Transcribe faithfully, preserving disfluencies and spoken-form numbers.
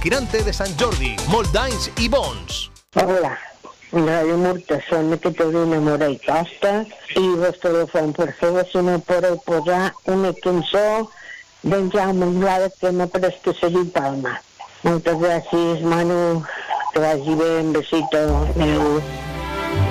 Esquirante de Sant Jordi, molt d'anys i bons. Hola, Radio Murtassona, que té una Mora i Costa, i vos telefon per favor si no podeu posar una cançó d'en Jaume Anglada que m'apresta a seguir Palma. Moltes gràcies, Manu, que vagi bé, un besito. Adéu.